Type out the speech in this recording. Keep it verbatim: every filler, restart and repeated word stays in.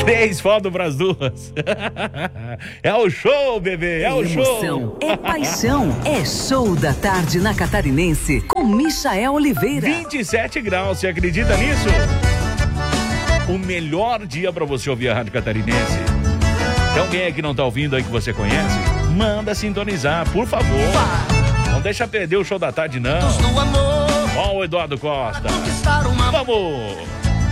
Três fotos pras duas. É o show, bebê, é, é o emoção, show. É paixão, é show da tarde na Catarinense com Michael Oliveira. vinte e sete graus, você acredita nisso? O melhor dia pra você ouvir a Rádio Catarinense. Tem alguém aí que não tá ouvindo aí que você conhece? Manda sintonizar, por favor. Não deixa perder o show da tarde, não. Ó o Eduardo Costa. Vamos!